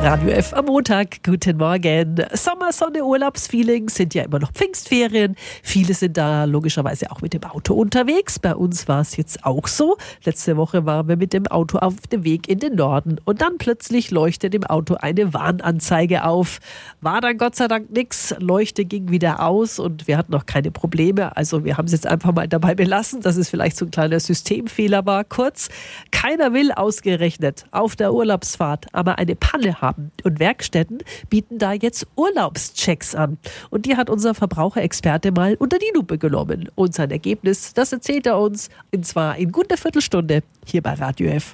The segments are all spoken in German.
Radio F am Montag. Guten Morgen. Sommer, Sonne, Urlaubsfeeling, sind ja immer noch Pfingstferien. Viele sind da logischerweise auch mit dem Auto unterwegs. Bei uns war es jetzt auch so. Letzte Woche waren wir mit dem Auto auf dem Weg in den Norden und dann plötzlich leuchtet im Auto eine Warnanzeige auf. War dann Gott sei Dank nichts. Leuchte ging wieder aus und wir hatten noch keine Probleme. Also wir haben es jetzt einfach mal dabei belassen, dass es vielleicht so ein kleiner Systemfehler war. Kurz, keiner will ausgerechnet auf der Urlaubsfahrt aber eine Panne haben. Und Werkstätten bieten da jetzt Urlaubschecks an. Und die hat unser Verbraucherexperte mal unter die Lupe genommen. Und sein Ergebnis, das erzählt er uns, und zwar in gut einer Viertelstunde hier bei Radio F.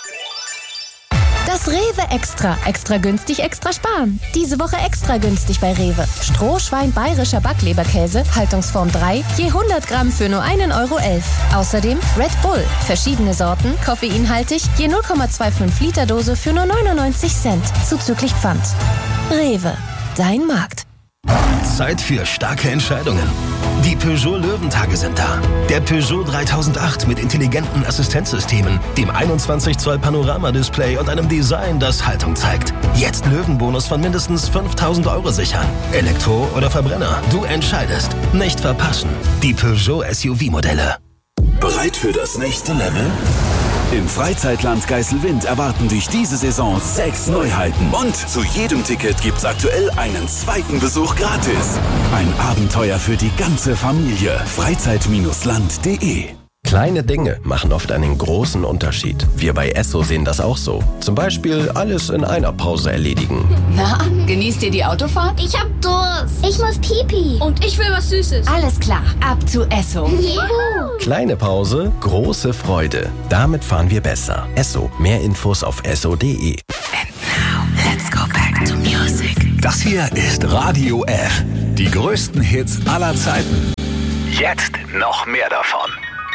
Das Rewe Extra. Extra günstig, extra sparen. Diese Woche extra günstig bei Rewe. Strohschwein bayerischer Backleberkäse, Haltungsform 3, je 100 Gramm für nur 1,11 Euro. Außerdem Red Bull, verschiedene Sorten, koffeinhaltig, je 0,25 Liter Dose für nur 99 Cent, zuzüglich Pfand. Rewe, dein Markt. Zeit für starke Entscheidungen. Die Peugeot Löwentage sind da. Der Peugeot 3008 mit intelligenten Assistenzsystemen, dem 21 Zoll Panoramadisplay und einem Design, das Haltung zeigt. Jetzt Löwenbonus von mindestens 5.000 Euro sichern. Elektro oder Verbrenner, du entscheidest. Nicht verpassen. Die Peugeot SUV-Modelle. Bereit für das nächste Level? Im Freizeitland Geiselwind erwarten dich diese Saison 6 Neuheiten. Und zu jedem Ticket gibt's aktuell einen zweiten Besuch gratis. Ein Abenteuer für die ganze Familie. Freizeit-land.de. Kleine Dinge machen oft einen großen Unterschied. Wir bei Esso sehen das auch so. Zum Beispiel alles in einer Pause erledigen. Na, genießt ihr die Autofahrt? Ich hab Durst. Ich muss Pipi. Und ich will was Süßes. Alles klar, ab zu Esso. Juhu. Kleine Pause, große Freude. Damit fahren wir besser. Esso. Mehr Infos auf esso.de. Let's go back to music. Das hier ist Radio F. Die größten Hits aller Zeiten. Jetzt noch mehr davon.